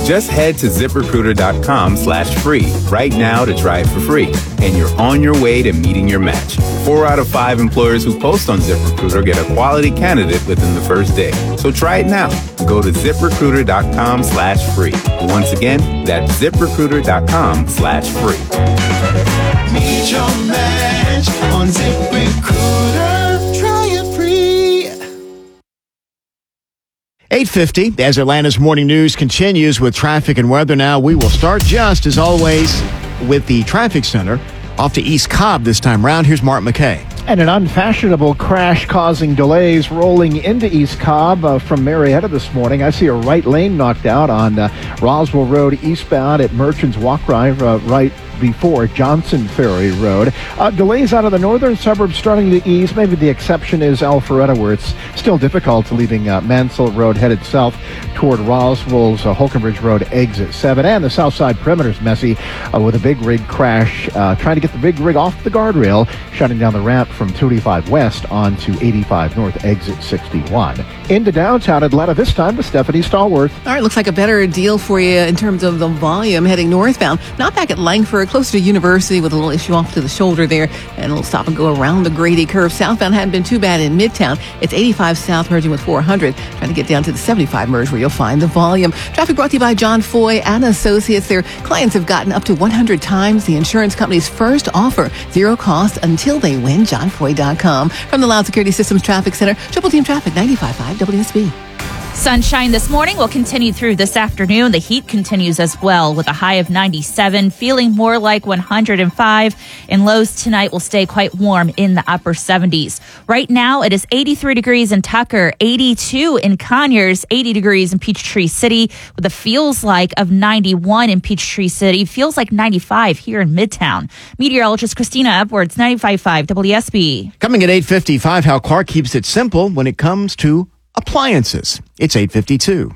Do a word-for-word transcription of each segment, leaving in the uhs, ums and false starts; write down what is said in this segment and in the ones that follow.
Just head to ZipRecruiter.com slash free right now to try it for free, and you're on your way to meeting your match. Four out of five employers who post on ZipRecruiter get a quality candidate within the first day. So try it now. Go to ZipRecruiter.com slash free. Once again, that's ZipRecruiter.com slash free. Meet your match on ZipRecruiter. Try it free. eight fifty, as Atlanta's morning news continues with traffic and weather now, we will start just as always with the traffic center off to East Cobb this time round. Here's Mark McKay. And an unfashionable crash causing delays rolling into East Cobb uh, from Marietta this morning. I see a right lane knocked out on uh, Roswell Road eastbound at Merchants Walk Drive, uh, right before Johnson Ferry Road. Uh, delays out of the northern suburbs starting to ease. Maybe the exception is Alpharetta, where it's still difficult leaving uh, Mansell Road headed south toward Roswell's uh, Holkenbridge Road exit seven. And the south side perimeter's messy uh, with a big rig crash, uh, trying to get the big rig off the guardrail, shutting down the ramp from two eighty-five west onto eighty-five north exit sixty-one. Into downtown Atlanta this time with Stephanie Stallworth. All right, looks like a better deal for you in terms of the volume heading northbound. Not back at Langford, closer to University with a little issue off to the shoulder there, and a little stop and go around the Grady curve. Southbound hadn't been too bad in Midtown. It's eighty-five south merging with four hundred, trying to get down to the seventy-five merge where you'll find the volume. Traffic brought to you by John Foy and Associates. Their clients have gotten up to one hundred times the insurance company's first offer. Zero cost until they win. john foy dot com. From the Loud Security Systems Traffic Center, Triple Team Traffic, ninety-five point five W S B. Sunshine this morning will continue through this afternoon. The heat continues as well with a high of ninety-seven, feeling more like one hundred five. And lows tonight will stay quite warm in the upper seventies. Right now, it is eighty-three degrees in Tucker, eighty-two in Conyers, eighty degrees in Peachtree City, with a feels like of ninety-one in Peachtree City. Feels like ninety-five here in Midtown. Meteorologist Christina Edwards, ninety-five point five W S B. Coming at eight fifty-five, how Clark keeps it simple when it comes to appliances. It's eight fifty-two.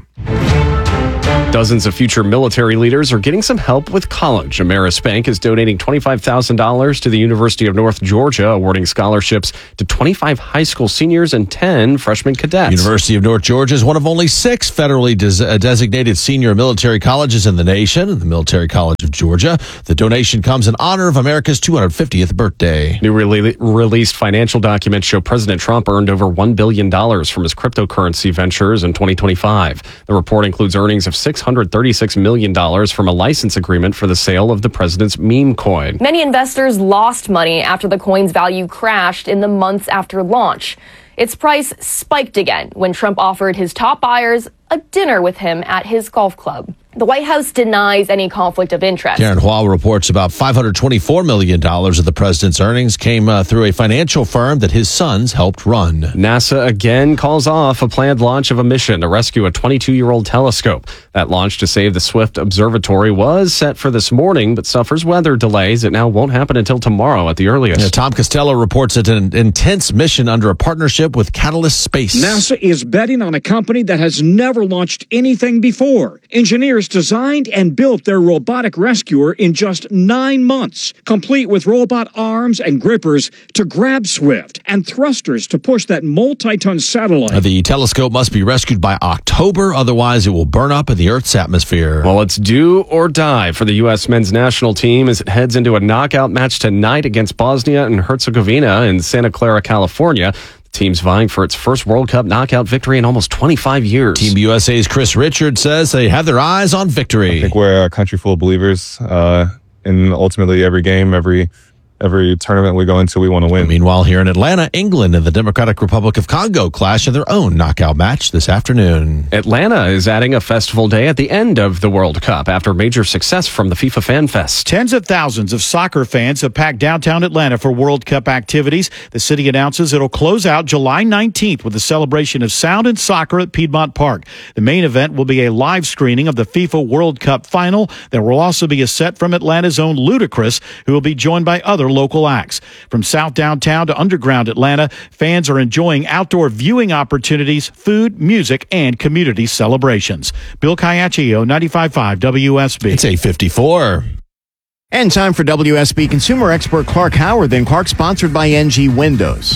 Dozens of future military leaders are getting some help with college. Ameris Bank is donating twenty-five thousand dollars to the University of North Georgia, awarding scholarships to twenty-five high school seniors and ten freshman cadets. University of North Georgia is one of only six federally des- uh, designated senior military colleges in the nation, the Military College of Georgia. The donation comes in honor of America's two hundred fiftieth birthday. New re- released financial documents show President Trump earned over one billion dollars from his cryptocurrency ventures in twenty twenty-five. The report includes earnings of six hundred thirty-six million dollars from a license agreement for the sale of the president's meme coin. Many investors lost money after the coin's value crashed in the months after launch. Its price spiked again when Trump offered his top buyers a dinner with him at his golf club. The White House denies any conflict of interest. Karen Hua reports about five hundred twenty-four million dollars of the president's earnings came uh, through a financial firm that his sons helped run. NASA again calls off a planned launch of a mission to rescue a twenty-two-year-old telescope. That launch to save the Swift Observatory was set for this morning, but suffers weather delays. It now won't happen until tomorrow at the earliest. Yeah, Tom Costello reports it's an intense mission under a partnership with Catalyst Space. NASA is betting on a company that has never launched anything before. Engineers designed and built their robotic rescuer in just nine months, complete with robot arms and grippers to grab Swift and thrusters to push that multi-ton satellite. The telescope must be rescued by October, otherwise it will burn up in the Earth's atmosphere. Well, it's do or die for the U S men's national team as it heads into a knockout match tonight against Bosnia and Herzegovina in Santa Clara, California. The team's vying for its first World Cup knockout victory in almost twenty-five years. Team U S A's Chris Richards says they have their eyes on victory. I think we're a country full of believers uh, in ultimately every game, every every tournament we go into, we want to win. Meanwhile, here in Atlanta, England and the Democratic Republic of Congo clash in their own knockout match this afternoon. Atlanta is adding a festival day at the end of the World Cup after major success from the FIFA Fan Fest. Tens of thousands of soccer fans have packed downtown Atlanta for World Cup activities. The city announces it'll close out July nineteenth with a celebration of sound and soccer at Piedmont Park. The main event will be a live screening of the FIFA World Cup final. There will also be a set from Atlanta's own Ludacris, who will be joined by other local acts. From South Downtown to Underground Atlanta, fans are enjoying outdoor viewing opportunities, food, music, and community celebrations. Bill Caiaccio, ninety-five point five W S B. It's eight fifty-four. And time for W S B consumer expert Clark Howard. Then Clark, sponsored by N G Windows.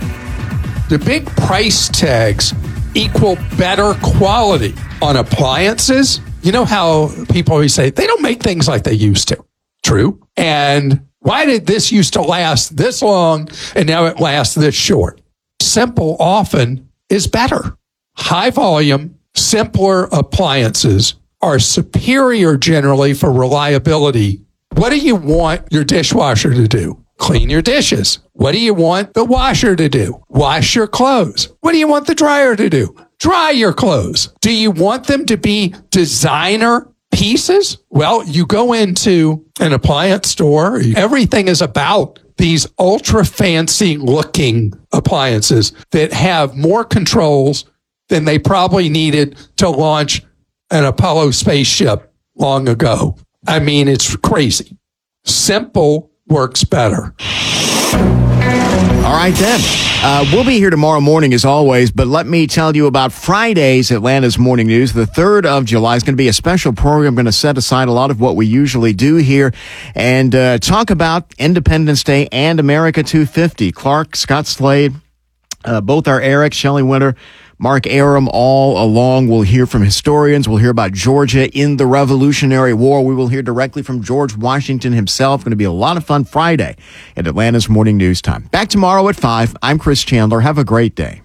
The big price tags equal better quality on appliances You know how people always say, they don't make things like they used to. True. And why did this used to last this long and now it lasts this short? Simple often is better. High volume, simpler appliances are superior generally for reliability. What do you want your dishwasher to do? Clean your dishes. What do you want the washer to do? Wash your clothes. What do you want the dryer to do? Dry your clothes. Do you want them to be designer pieces? Well, you go into an appliance store. Everything is about these ultra fancy looking appliances that have more controls than they probably needed to launch an Apollo spaceship long ago. I mean, it's crazy. Simple works better. All right, then. Uh, we'll be here tomorrow morning as always, but let me tell you about Friday's Atlanta's Morning News. The third of July is going to be a special program. I'm going to set aside a lot of what we usually do here and uh, talk about Independence Day and America two fifty. Clark, Scott Slade, uh, both are Eric, Shelley Winter, Mark Aram, all along. We'll hear from historians. We'll hear about Georgia in the Revolutionary War. We will hear directly from George Washington himself. Going to be a lot of fun Friday at Atlanta's Morning News Time. Back tomorrow at five. I'm Chris Chandler. Have a great day.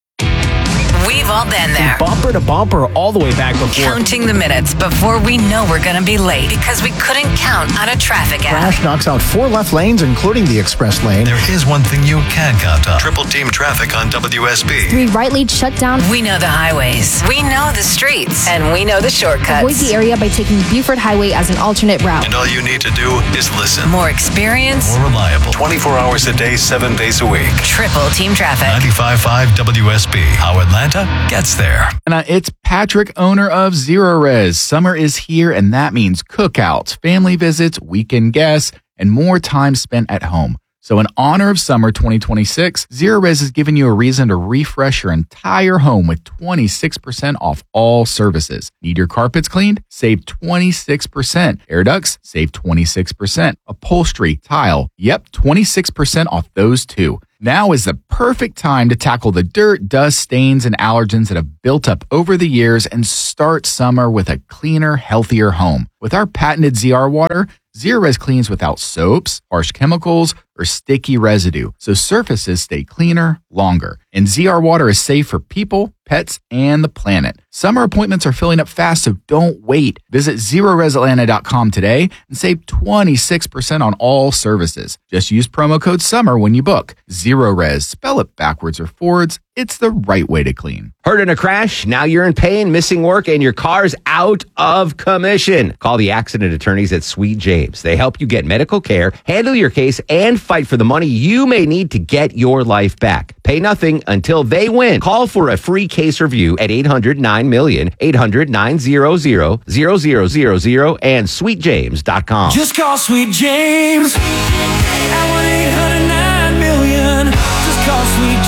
We've all been there. Bumper to bumper all the way back before. Counting the minutes before we know we're going to be late because we couldn't count on a traffic app. Crash knocks out four left lanes, including the express lane. There is one thing you can count on. Triple team traffic on W S B. Three right lanes shut down. We know the highways. We know the streets. And we know the shortcuts. Avoid the area by taking Buford Highway as an alternate route. And all you need to do is listen. More experience. More reliable. twenty-four hours a day, seven days a week. Triple team traffic. ninety-five point five W S B. How Atlanta gets there. And uh, it's Patrick, owner of Zero Res. Summer is here, and that means cookouts, family visits, weekend guests, and more time spent at home. So in honor of summer twenty twenty-six, Zero Res has given you a reason to refresh your entire home with twenty-six percent off all services. Need your carpets cleaned? Save twenty-six percent. Air ducts? Save twenty-six percent. Upholstery, tile? Yep, twenty-six percent off those too. Now is the perfect time to tackle the dirt, dust, stains, and allergens that have built up over the years and start summer with a cleaner, healthier home. With our patented Z R water, Zero Res cleans without soaps, harsh chemicals, or sticky residue, so surfaces stay cleaner longer. And Z R water is safe for people, pets, and the planet. Summer appointments are filling up fast, so don't wait. Visit zero res atlanta dot com today and save twenty-six percent on all services. Just use promo code SUMMER when you book. Zero Res, spell it backwards or forwards. It's the right way to clean. Heard in a crash? Now you're in pain, missing work, and your car's out of commission. Call the accident attorneys at Sweet James. They help you get medical care, handle your case, and fight for the money you may need to get your life back. Pay nothing until they win. Call for a free case review at eight hundred nine million, eight hundred nine hundred, zero zero zero zero, and sweet james dot com. Just call Sweet James at one eight hundred nine million. Just call Sweet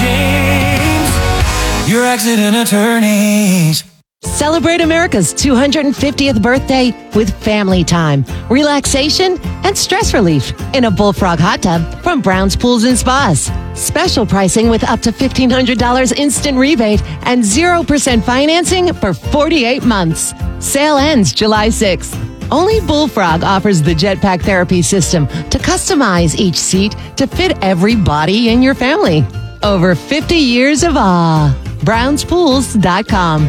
James, your accident attorneys. Celebrate America's two hundred fiftieth birthday with family time, relaxation, and stress relief in a Bullfrog hot tub from Brown's Pools and Spas. Special pricing with up to fifteen hundred dollars instant rebate and zero percent financing for forty-eight months. Sale ends July sixth. Only Bullfrog offers the Jetpack Therapy System to customize each seat to fit every body in your family. Over fifty years of awe. browns pools dot com.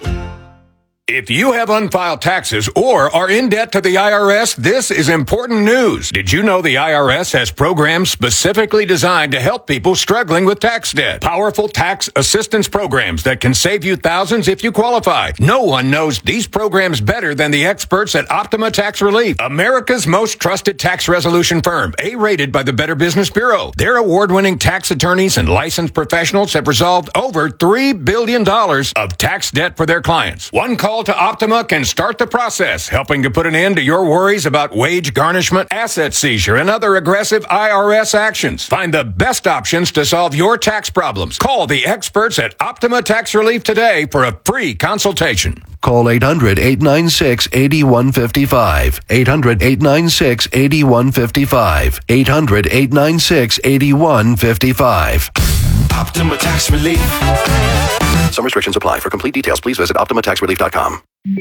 If you have unfiled taxes or are in debt to the I R S, this is important news. Did you know the I R S has programs specifically designed to help people struggling with tax debt? Powerful tax assistance programs that can save you thousands if you qualify. No one knows these programs better than the experts at Optima Tax Relief, America's most trusted tax resolution firm, A-rated by the Better Business Bureau. Their award-winning tax attorneys and licensed professionals have resolved over three billion dollars of tax debt for their clients. One call to Optima can start the process, helping to put an end to your worries about wage garnishment, asset seizure, and other aggressive I R S actions. Find the best options to solve your tax problems. Call the experts at Optima Tax Relief today for a free consultation. Call eight hundred, eight nine six, eight one five five. eight hundred, eight nine six, eight one five five. eight hundred, eight nine six, eight one five five. Optima Tax Relief. Some restrictions apply. For complete details, please visit Optima Tax Relief dot com.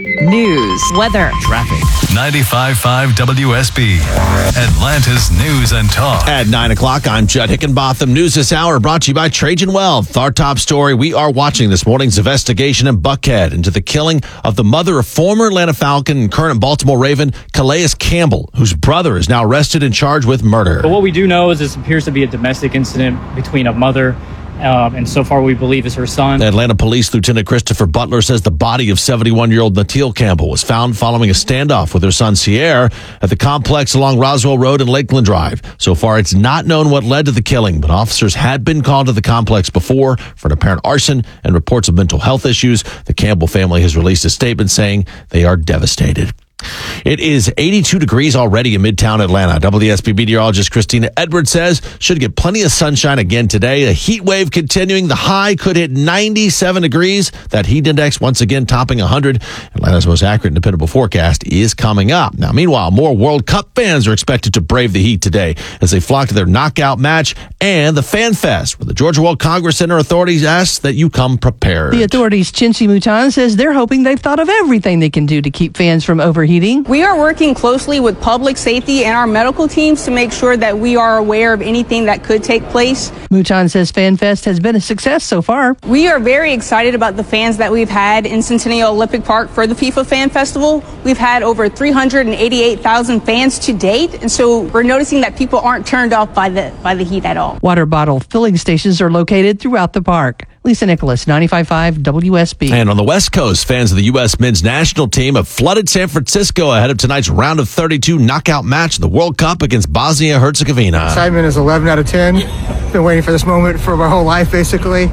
News, weather, traffic. ninety-five point five W S B, Atlanta's News and Talk. At nine o'clock, I'm Judd Hickenbotham. News this hour brought to you by Trajan Wealth. Our top story, we are watching this morning's investigation in Buckhead into the killing of the mother of former Atlanta Falcon and current Baltimore Raven, Calais Campbell, whose brother is now arrested and charged with murder. But what we do know is this appears to be a domestic incident between a mother Um, and so far we believe is her son. Atlanta Police Lieutenant Christopher Butler says the body of seventy-one-year-old Natil Campbell was found following a standoff with her son Sierra at the complex along Roswell Road and Lakeland Drive. So far, it's not known what led to the killing, but officers had been called to the complex before for an apparent arson and reports of mental health issues. The Campbell family has released a statement saying they are devastated. It is eighty-two degrees already in Midtown Atlanta. W S B meteorologist Christina Edwards says should get plenty of sunshine again today. A heat wave continuing. The high could hit ninety-seven degrees. That heat index once again topping one hundred. Atlanta's most accurate and dependable forecast is coming up. Now, meanwhile, more World Cup fans are expected to brave the heat today as they flock to their knockout match and the Fan Fest, where the Georgia World Congress Center authorities ask that you come prepared. The authorities' Chincy Mouton says they're hoping they've thought of everything they can do to keep fans from overheating. We are working closely with public safety and our medical teams to make sure that we are aware of anything that could take place. Mouton says FanFest has been a success so far. We are very excited about the fans that we've had in Centennial Olympic Park for the FIFA Fan Festival. We've had over three hundred eighty-eight thousand fans to date, and so we're noticing that people aren't turned off by the by the heat at all. Water bottle filling stations are located throughout the park. Lisa Nicholas, ninety-five point five W S B. And on the West Coast, fans of the U S men's national team have flooded San Francisco ahead of tonight's round of thirty-two knockout match in the World Cup against Bosnia-Herzegovina. Excitement is eleven out of ten. Been waiting for this moment for my whole life, basically.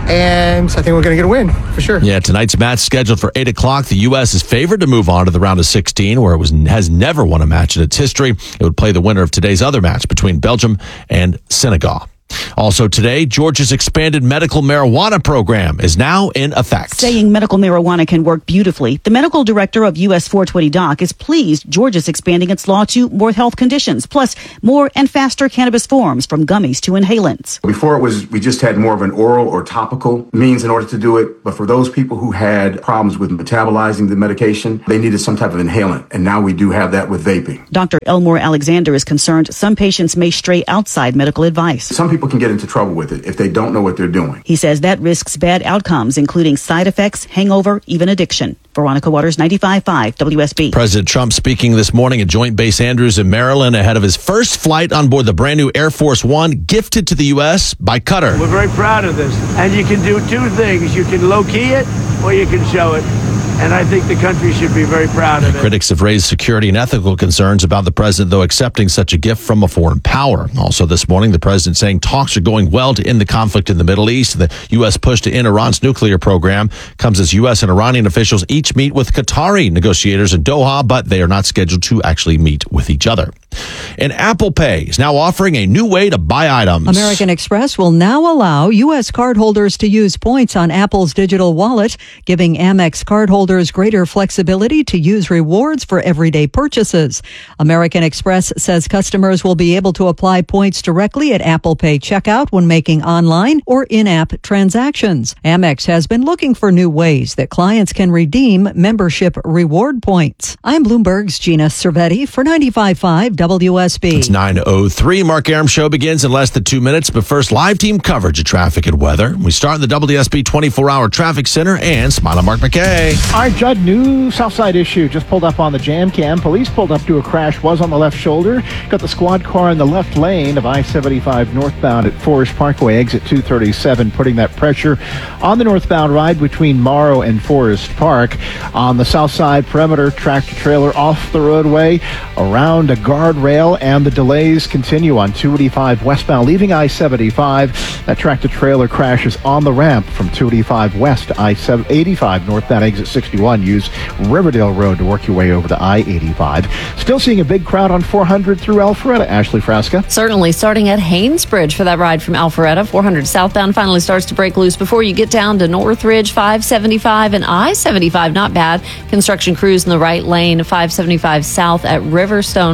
And I think we're going to get a win, for sure. Yeah, tonight's match scheduled for eight o'clock. The U S is favored to move on to the round of sixteen, where it was has never won a match in its history. It would play the winner of today's other match between Belgium and Senegal. Also today, Georgia's expanded medical marijuana program is now in effect. Saying medical marijuana can work beautifully, the medical director of U S four twenty Doc is pleased Georgia's expanding its law to more health conditions, plus more and faster cannabis forms from gummies to inhalants. Before it was, we just had more of an oral or topical means in order to do it. But for those people who had problems with metabolizing the medication, they needed some type of inhalant. And now we do have that with vaping. Doctor Elmore Alexander is concerned some patients may stray outside medical advice. Some people can get into trouble with it if they don't know what they're doing. He says that risks bad outcomes, including side effects, hangover, even addiction. Veronica Waters, ninety-five point five W S B. President Trump speaking this morning at Joint Base Andrews in Maryland ahead of his first flight on board the brand new Air Force One, gifted to the U S by Qatar. We're very proud of this. And you can do two things. You can low-key it or you can show it. And I think the country should be very proud of it. Critics have raised security and ethical concerns about the president, though, accepting such a gift from a foreign power. Also this morning, the president saying talks are going well to end the conflict in the Middle East. The U S push to end Iran's nuclear program comes as U S and Iranian officials each meet with Qatari negotiators in Doha, but they are not scheduled to actually meet with each other. And Apple Pay is now offering a new way to buy items. American Express will now allow U S cardholders to use points on Apple's digital wallet, giving Amex cardholders greater flexibility to use rewards for everyday purchases. American Express says customers will be able to apply points directly at Apple Pay checkout when making online or in-app transactions. Amex has been looking for new ways that clients can redeem membership reward points. I'm Bloomberg's Gina Cervetti for ninety-five point five W S B. It's nine oh three. Mark Aram Show begins in less than two minutes, but first, live team coverage of traffic and weather. We start in the W S B twenty-four hour traffic center and smile on Mark McKay. All right, Judd, new Southside issue just pulled up on the jam cam. Police pulled up to a crash, was on the left shoulder. Got the squad car in the left lane of I seventy-five northbound at Forest Parkway, exit two thirty-seven, putting that pressure on the northbound ride between Morrow and Forest Park. On the south side perimeter, tractor trailer off the roadway around a guardrail, and the delays continue on two eighty-five westbound leaving I seventy-five. That tractor trailer crashes on the ramp from two eighty-five west to I eighty-five northbound exit sixty-one. Use Riverdale Road to work your way over to I eighty-five. Still seeing a big crowd on four hundred through Alpharetta. Ashley Frasca. Certainly, starting at Haynesbridge for that ride from Alpharetta. four hundred southbound finally starts to break loose before you get down to Northridge. five seventy-five and I seventy-five, not bad. Construction crews in the right lane. five seventy-five south at Riverstone Parkway.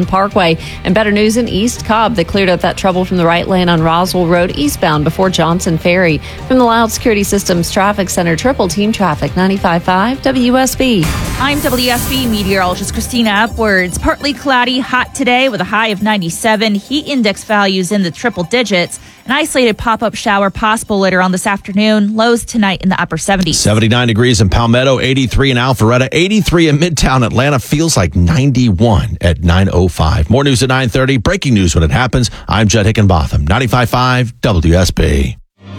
Freeway. And better news in East Cobb. They cleared up that trouble from the right lane on Roswell Road eastbound before Johnson Ferry. From the Loud Security Systems Traffic Center, Triple Team Traffic, ninety-five point five W S B. I'm W S B meteorologist Christina Upwards. Partly cloudy, hot today with a high of ninety-seven. Heat index values in the triple digits. An isolated pop-up shower possible later on this afternoon. Lows tonight in the upper seventies. seventy-nine degrees in Palmetto, eighty-three in Alpharetta, eighty-three in Midtown Atlanta. Feels like ninety-one at nine oh five. More news at nine thirty. Breaking news when it happens. I'm Judd Hickenbotham, ninety-five point five W S B.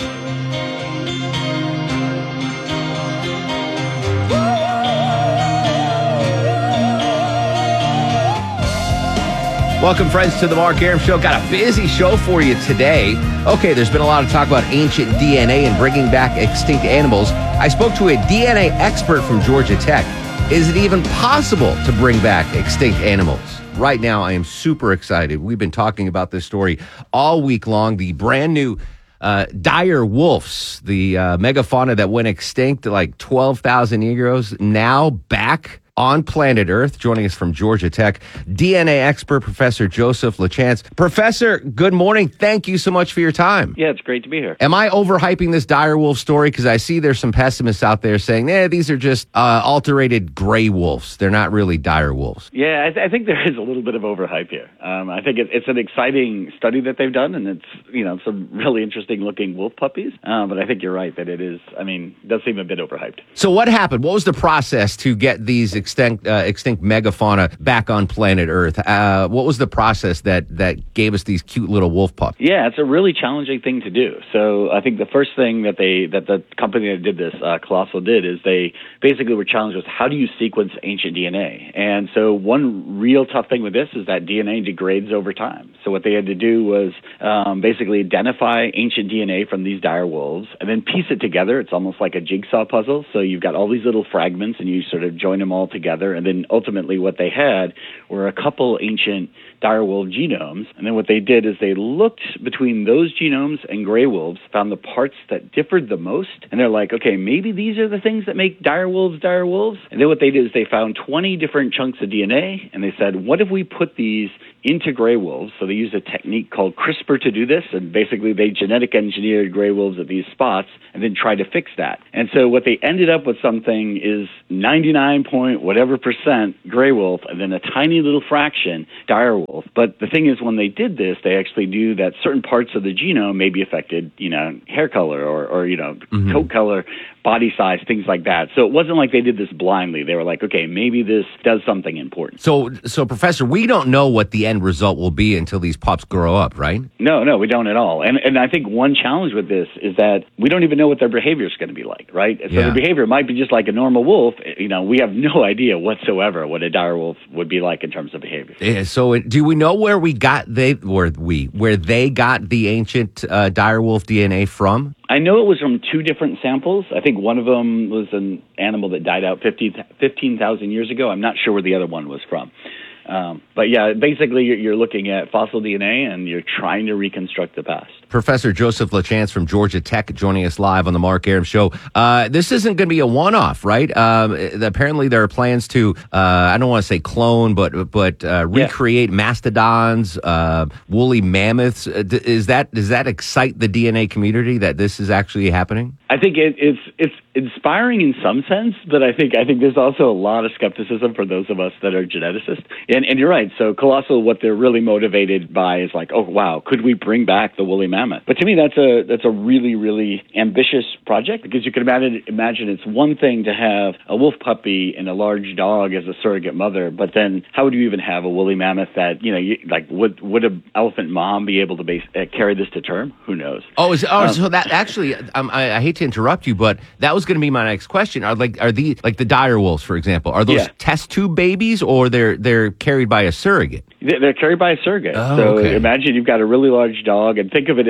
Welcome, friends, to the Mark Arum Show. Got a busy show for you today. Okay, there's been a lot of talk about ancient D N A and bringing back extinct animals. I spoke to a D N A expert from Georgia Tech. Is it even possible to bring back extinct animals? Right now, I am super excited. We've been talking about this story all week long. The brand new uh, dire wolves, the uh, megafauna that went extinct like twelve thousand years ago, now back on planet Earth. Joining us from Georgia Tech, D N A expert Professor Joseph LaChance. Professor, good morning. Thank you so much for your time. Yeah, it's great to be here. Am I overhyping this dire wolf story? Because I see there's some pessimists out there saying, eh, these are just uh, alterated gray wolves. They're not really dire wolves. Yeah, I, th- I think there is a little bit of overhype here. Um, I think it, it's an exciting study that they've done, and it's, you know, some really interesting looking wolf puppies. Uh, but I think you're right that it is, I mean, it does seem a bit overhyped. So what happened? What was the process to get these extinct uh, extinct megafauna back on planet Earth? Uh, what was the process that, that gave us these cute little wolf pups? Yeah, it's a really challenging thing to do. So I think the first thing that they that the company that did this, uh, Colossal, did is they basically were challenged with how do you sequence ancient D N A? And so one real tough thing with this is that D N A degrades over time. So what they had to do was um, basically identify ancient D N A from these dire wolves and then piece it together. It's almost like a jigsaw puzzle. So you've got all these little fragments and you sort of join them all together. And then ultimately what they had were a couple ancient dire wolf genomes. And then what they did is they looked between those genomes and gray wolves, found the parts that differed the most. And they're like, okay, maybe these are the things that make dire wolves dire wolves. And then what they did is they found twenty different chunks of D N A. And they said, what if we put these into gray wolves? So they used a technique called CRISPR to do this. And basically they genetic engineered gray wolves at these spots and then tried to fix that. And so what they ended up with something is ninety-nine point whatever percent gray wolf and then a tiny little fraction dire wolf. But the thing is, when they did this, they actually knew that certain parts of the genome may be affected, you know, hair color or, or you know, mm-hmm. coat color, body size, things like that. So it wasn't like they did this blindly. They were like, okay, maybe this does something important. So, so Professor, we don't know what the end result will be until these pups grow up, right? No, no, we don't at all. And and I think one challenge with this is that we don't even know what their behavior is going to be like, right? So yeah. Their behavior might be just like a normal wolf. You know, we have no idea whatsoever what a dire wolf would be like in terms of behavior. Yeah, so it, do we know where we got they where we where they got the ancient uh, dire wolf D N A from? I know it was from two different samples. I think one of them was an animal that died out fifteen thousand years ago. I'm not sure where the other one was from. Um, but yeah, basically you're, you're looking at fossil D N A and you're trying to reconstruct the past. Professor Joseph LaChance from Georgia Tech joining us live on the Mark Arum Show. Uh, this isn't going to be a one-off, right? Um, apparently there are plans to, uh, I don't want to say clone, but but uh, recreate yeah. mastodons, uh, woolly mammoths. Uh, is that does that excite the D N A community that this is actually happening? I think it, it's it's inspiring in some sense, but I think I think there's also a lot of skepticism for those of us that are geneticists. And, and you're right. So Colossal, what they're really motivated by is like, oh wow, could we bring back the woolly mammoth? But to me, that's a that's a really really ambitious project because you can imagine imagine it's one thing to have a wolf puppy and a large dog as a surrogate mother, but then how would you even have a woolly mammoth that you know you, like would would an elephant mom be able to base, uh, carry this to term? Who knows? Oh, is, oh um, so that actually, um, I, I hate to interrupt you, but that was going to be my next question. Are like are the like the dire wolves, for example, are those yeah. test tube babies or they're they're carried by a surrogate? They're carried by a surrogate. Oh, so okay. imagine you've got a really large dog, and think of it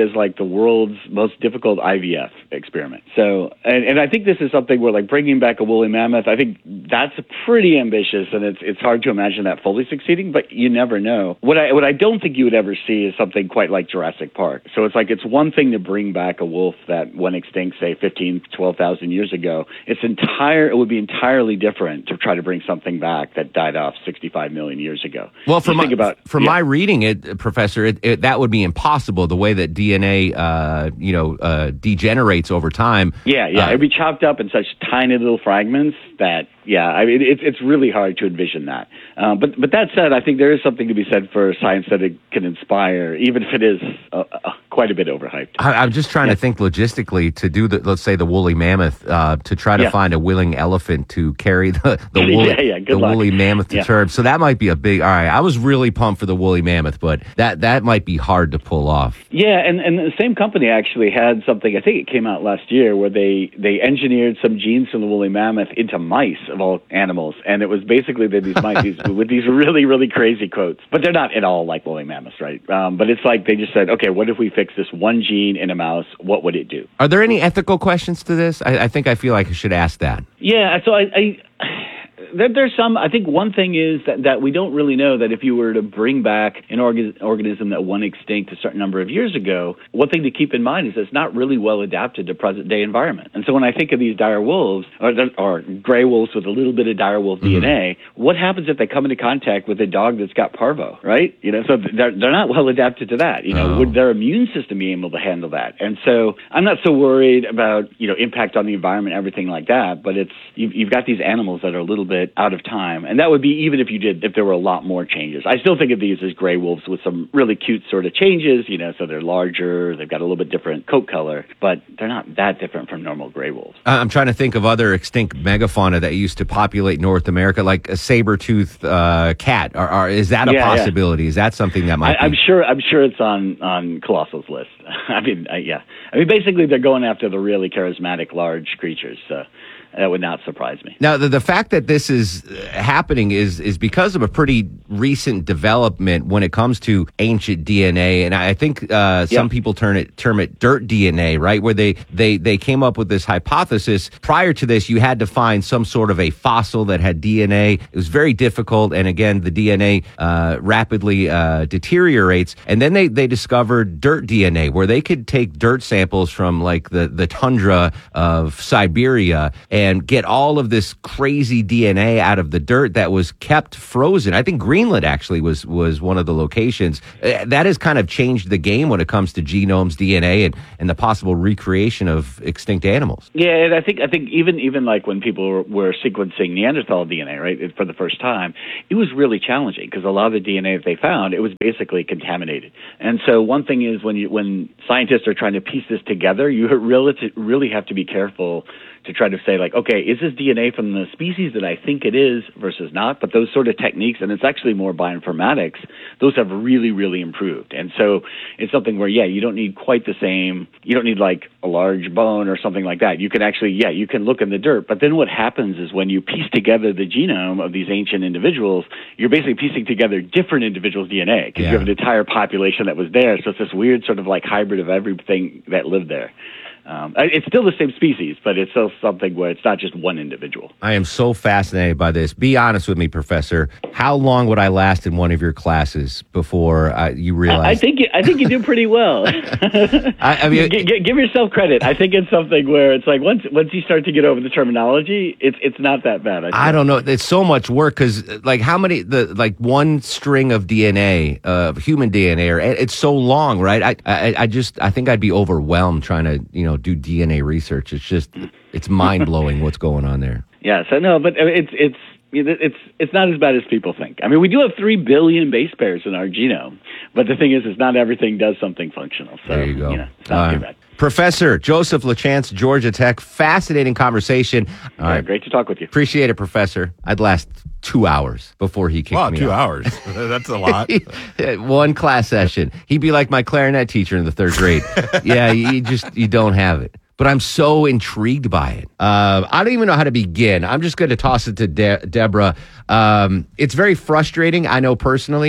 as like the world's most difficult I V F experiment. So, and, and I think this is something where like bringing back a woolly mammoth, I think that's pretty ambitious, and it's it's hard to imagine that fully succeeding, but you never know. What I what I don't think you would ever see is something quite like Jurassic Park. So it's like it's one thing to bring back a wolf that went extinct, say fifteen, twelve thousand years ago. It's entire. It would be entirely different to try to bring something back that died off sixty-five million years ago. Well, from my, about, from yeah. my reading it, Professor, it, it, that would be impossible. The way that D N A, uh, you know, uh, degenerates over time. Yeah, yeah, uh, it'd be chopped up in such tiny little fragments that, yeah, I mean, it's it's really hard to envision that. Um, but but that said, I think there is something to be said for science that it can inspire, even if it is uh, uh, quite a bit overhyped. I, I'm just trying yeah. to think logistically to do the, let's say, the woolly mammoth, uh, to try to yeah. find a willing elephant to carry the the woolly, yeah, yeah, the luck. woolly mammoth to yeah. term. So that might be a big. All right, I was really pumped for the woolly mammoth, but that that might be hard to pull off. Yeah, and, and the same company actually had something, I think it came out last year, where they, they engineered some genes from the woolly mammoth into mice of all animals. And it was basically that these mice these, with these really, really crazy quotes. But they're not at all like woolly mammoths, right? Um, but it's like they just said, okay, what if we fix this one gene in a mouse? What would it do? Are there any ethical questions to this? I, I think I feel like I should ask that. Yeah, so I... I There, there's some, I think one thing is that, that we don't really know that if you were to bring back an organ, organism that went extinct a certain number of years ago, one thing to keep in mind is it's not really well adapted to present day environment. And so when I think of these dire wolves, or, or gray wolves with a little bit of dire wolf mm-hmm. D N A, what happens if they come into contact with a dog that's got parvo, right? You know, so they're, they're not well adapted to that. You know, oh. would their immune system be able to handle that? And so I'm not so worried about, you know, impact on the environment, everything like that, but it's, you've, you've got these animals that are a little bit out of time. And that would be even if you did, if there were a lot more changes. I still think of these as gray wolves with some really cute sort of changes, you know, so they're larger, they've got a little bit different coat color, but they're not that different from normal gray wolves. I'm trying to think of other extinct megafauna that used to populate North America, like a saber-toothed uh, cat. Or, or is that a yeah, possibility? Yeah. Is that something that might I, be? I'm sure, I'm sure it's on, on Colossal's list. I mean, I, yeah. I mean, basically they're going after the really charismatic large creatures, so that would not surprise me. Now, the, the fact that this is happening is is because of a pretty recent development when it comes to ancient D N A, and I think uh, some yep. people term it term it dirt D N A, right? Where they, they they came up with this hypothesis. Prior to this, you had to find some sort of a fossil that had D N A. It was very difficult, and again, the D N A uh, rapidly uh, deteriorates. And then they they discovered dirt D N A, where they could take dirt samples from like the the tundra of Siberia and get all of this crazy D N A out of the dirt that was kept frozen. I think Greenland actually was was one of the locations. Uh, that has kind of changed the game when it comes to genomes, D N A, and, and the possible recreation of extinct animals. Yeah, and I think I think even even like when people were, were sequencing Neanderthal D N A, right, for the first time, it was really challenging because a lot of the D N A that they found, it was basically contaminated. And so one thing is when you when scientists are trying to piece this together, you really really have to be careful to try to say, like, okay, is this D N A from the species that I think it is versus not? But those sort of techniques, and it's actually more bioinformatics, those have really, really improved. And so it's something where, yeah, you don't need quite the same, you don't need like a large bone or something like that. You can actually, yeah, you can look in the dirt. But then what happens is when you piece together the genome of these ancient individuals, you're basically piecing together different individuals' D N A because yeah. you have an entire population that was there. So it's this weird sort of like hybrid of everything that lived there. Um, it's still the same species, but it's still something where it's not just one individual. I am so fascinated by this. Be honest with me, Professor. How long would I last in one of your classes before uh, you realize? I, I think you, I think you do pretty well. I, I mean, g- g- give yourself credit. I think it's something where it's like once once you start to get over the terminology, it's it's not that bad. I, I don't know. It's so much work because, like, how many the like one string of D N A of uh, human D N A? Or, it's so long, right? I, I I just I think I'd be overwhelmed trying to you know. do D N A research. It's just, it's mind blowing what's going on there. Yeah, so no, but it's it's it's it's not as bad as people think. I mean, we do have three billion base pairs in our genome, but the thing is, is not everything does something functional. So there you go. You know, it's not uh, too bad. Professor Joseph LaChance, Georgia Tech. Fascinating conversation. All right, great to talk with you. Appreciate it, Professor. I'd last two hours before he kicked wow, me two out. hours. That's a lot. One class session. He'd be like my clarinet teacher in the third grade. Yeah, you just you don't have it. But I'm so intrigued by it. Uh, I don't even know how to begin. I'm just going to toss it to De- Deborah. Um, it's very frustrating, I know personally.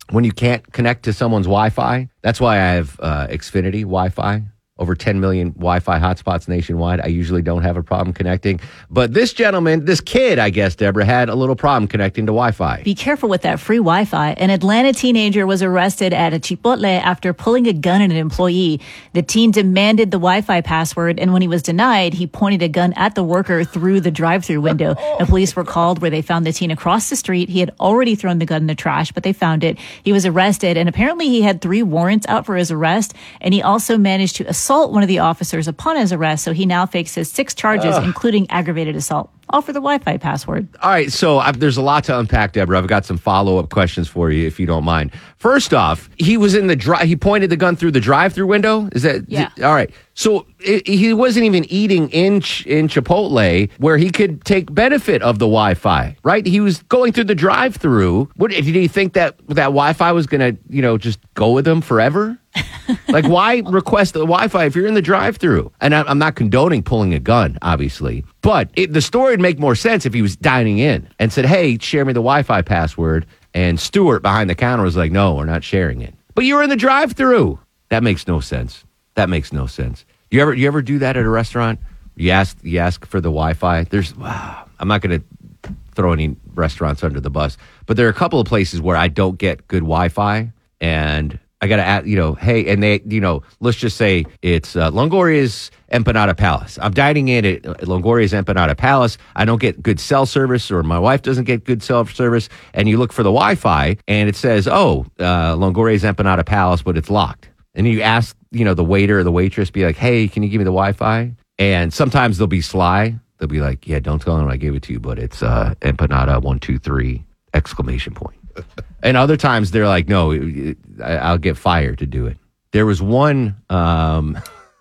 when you can't connect to someone's Wi-Fi. That's why I have uh, Xfinity Wi-Fi. Over ten million Wi-Fi hotspots nationwide. I usually don't have a problem connecting. But this gentleman, this kid, I guess, Deborah, had a little problem connecting to Wi-Fi. Be careful with that free Wi-Fi. An Atlanta teenager was arrested at a Chipotle after pulling a gun at an employee. The teen demanded the Wi-Fi password, and when he was denied, he pointed a gun at the worker through the drive-thru window. The police were called where they found the teen across the street. He had already thrown the gun in the trash, but they found it. He was arrested, and apparently he had three warrants out for his arrest, and he also managed to assault assault one of the officers upon his arrest, so he now faces six charges, Ugh. including aggravated assault. All for the Wi-Fi password. All right, so I've, there's a lot to unpack, Deborah. I've got some follow-up questions for you, if you don't mind. First off, he was in the dri- he pointed the gun through the drive-through window. Is that yeah? All right. So it, he wasn't even eating in Ch- in Chipotle where he could take benefit of the Wi-Fi, right? He was going through the drive-through. What did he think that that Wi-Fi was going to, you know, just go with him forever? Like, why request the Wi-Fi if you're in the drive-thru? And I, I'm not condoning pulling a gun, obviously. But it, the story would make more sense if he was dining in and said, hey, share me the Wi-Fi password. And Stuart behind the counter was like, no, we're not sharing it. But you were in the drive-thru. That makes no sense. That makes no sense. You ever you ever do that at a restaurant? You ask, you ask for the Wi-Fi? There's, wow, I'm not going to throw any restaurants under the bus. But there are a couple of places where I don't get good Wi-Fi. And I got to add, you know, hey, and they, you know, let's just say it's uh, Longoria's Empanada Palace. I'm dining in at Longoria's Empanada Palace. I don't get good cell service, or my wife doesn't get good cell service. And you look for the Wi-Fi and it says, oh, uh, Longoria's Empanada Palace, but it's locked. And you ask, you know, the waiter or the waitress, be like, hey, can you give me the Wi-Fi? And sometimes they'll be sly. They'll be like, yeah, don't tell them I gave it to you, but it's uh, Empanada one, two, three, exclamation point. And other times they're like, no, I'll get fired to do it. There was one, um,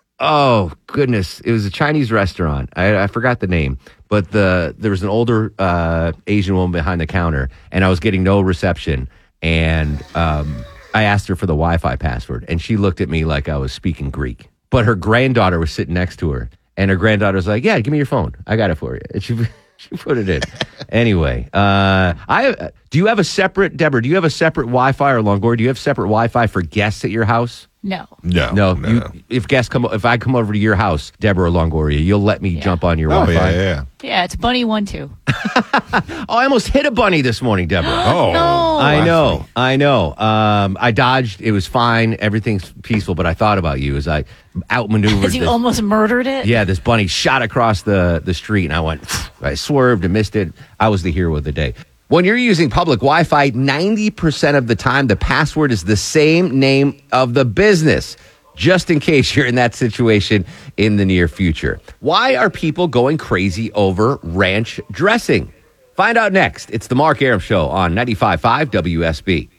oh, goodness. It was a Chinese restaurant. I, I forgot the name. But the there was an older uh, Asian woman behind the counter, and I was getting no reception. And um, I asked her for the Wi-Fi password, and she looked at me like I was speaking Greek. But her granddaughter was sitting next to her, and her granddaughter was like, yeah, give me your phone. I got it for you. And she... She put it in. Anyway, uh, I do you have a separate, Deborah, do you have a separate Wi-Fi, or Longoria, do you have separate Wi-Fi for guests at your house? No. No. No. no, you, no. If guests come, if I come over to your house, Deborah or Longoria, you'll let me Yeah. jump on your Oh, Wi-Fi? yeah, yeah. Yeah, it's Bunny one two. Oh, I almost hit a bunny this morning, Deborah. Oh. No. I know, I know. Um, I dodged. It was fine. Everything's peaceful. But I thought about you as I outmaneuvered. Because you this- almost murdered it? Yeah, this bunny shot across the, the street, and I went, I swerved and missed it. I was the hero of the day. When you're using public Wi-Fi, ninety percent of the time, the password is the same name of the business, just in case you're in that situation in the near future. Why are people going crazy over ranch dressing? Find out next. It's the Mark Arum Show on ninety-five point five W S B.